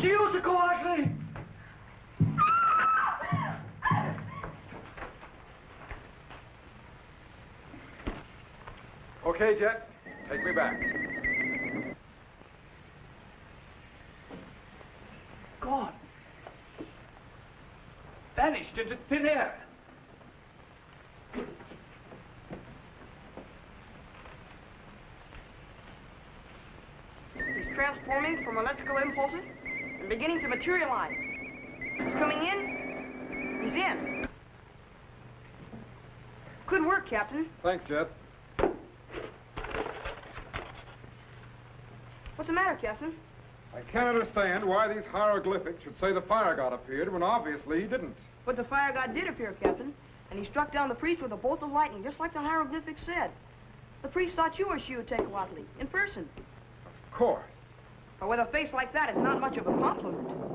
Xiusacoatl! Okay, Jet. Take me back. Gone. Vanished into thin air. He's transforming from electrical impulses and beginning to materialize. He's coming in. He's in. Good work, Captain. Thanks, Jet. What's the matter, Captain? I can't understand why these hieroglyphics should say the fire god appeared when obviously he didn't. But the fire god did appear, Captain, and he struck down the priest with a bolt of lightning, just like the hieroglyphics said. The priest thought you were Xiuhtecuatl in person. Of course. But with a face like that, it's not much of a compliment.